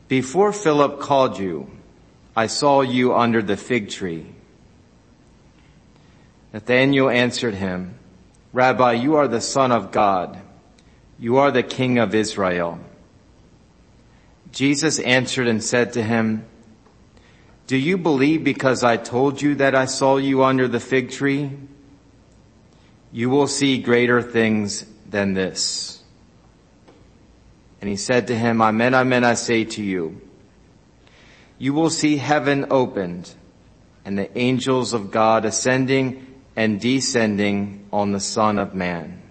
Before Philip called you, I saw you under the fig tree. Nathanael answered him, Rabbi, you are the Son of God. You are the King of Israel. Jesus answered and said to him, Do you believe because I told you that I saw you under the fig tree? You will see greater things than this. And he said to him, Amen, amen, I say to you, you will see heaven opened and the angels of God ascending and descending on the Son of Man.